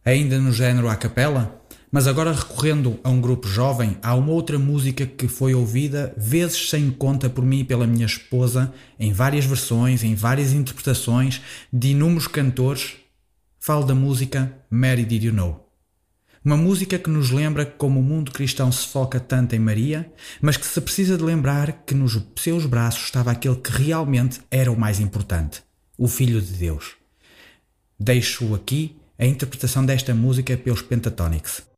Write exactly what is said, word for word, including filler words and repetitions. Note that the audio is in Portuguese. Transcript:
ainda no género a capela, mas agora recorrendo a um grupo jovem, há uma outra música que foi ouvida vezes sem conta por mim e pela minha esposa, em várias versões, em várias interpretações, de inúmeros cantores. Falo da música Mary Did You Know? Uma música que nos lembra como o mundo cristão se foca tanto em Maria, mas que se precisa de lembrar que nos seus braços estava aquele que realmente era o mais importante, o Filho de Deus. Deixo aqui a interpretação desta música pelos Pentatonix.